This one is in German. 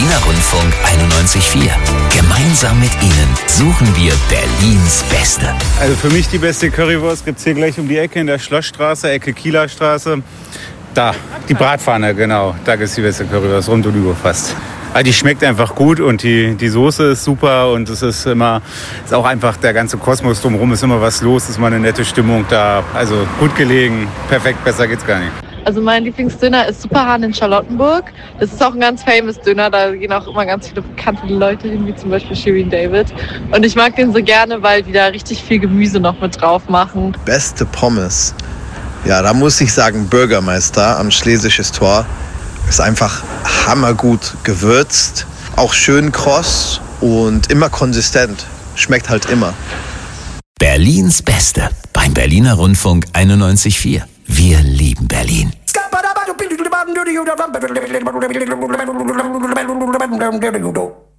Berliner Rundfunk 91.4. Gemeinsam mit Ihnen suchen wir Berlins Beste. Also für mich die beste Currywurst gibt es hier gleich um die Ecke in der Schlossstraße, Ecke Kieler Straße. Da, die Bratpfanne, genau. Da gibt es die beste Currywurst, rund und über fast. Also die schmeckt einfach gut und die Soße ist super und es ist auch einfach der ganze Kosmos drumherum, ist immer was los, ist mal eine nette Stimmung da. Also gut gelegen, perfekt, besser geht's gar nicht. Also mein Lieblingsdöner ist Superhahn in Charlottenburg. Das ist auch ein ganz famous Döner, da gehen auch immer ganz viele bekannte Leute hin, wie zum Beispiel Shirin David. Und ich mag den so gerne, weil die da richtig viel Gemüse noch mit drauf machen. Beste Pommes. Ja, da muss ich sagen, Bürgermeister am Schlesisches Tor. Ist einfach hammergut gewürzt, auch schön kross und immer konsistent. Schmeckt halt immer. Berlins Beste beim Berliner Rundfunk 91.4. Wir lieben Berlin.